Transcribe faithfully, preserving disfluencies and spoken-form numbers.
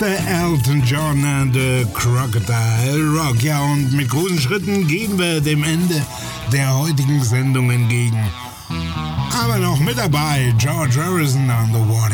der Elton John and the Crocodile Rock. Ja, und mit großen Schritten gehen wir dem Ende der heutigen Sendung entgegen. Aber noch mit dabei George Harrison on the Water.